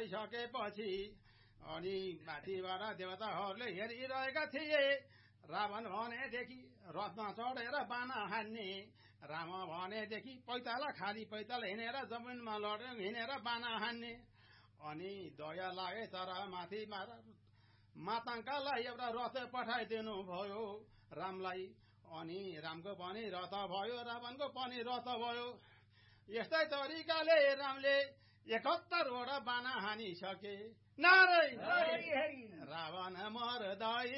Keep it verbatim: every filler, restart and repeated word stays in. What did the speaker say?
हानिसकेपछि अनि माथिबाट देवताहरूले हेरिरहेका थिए। रावण भनेदेखि रथमा चढेर बाना हान्ने, राम भनेदेखि पैताला खाली पैताला हिँडेर जमिनमा लडेर हिँडेर बाना हान्ने। अनि दया लागे तर माथि माताङ्कालाई एउटा रथ पठाइदिनु भयो रामलाई। अनि रामको पनि रथ भयो, रावणको पनि रथ भयो। यस्तै तरिकाले रामले एकहत्तरवटा बाना हानिसके। नारायण रावण मर्दै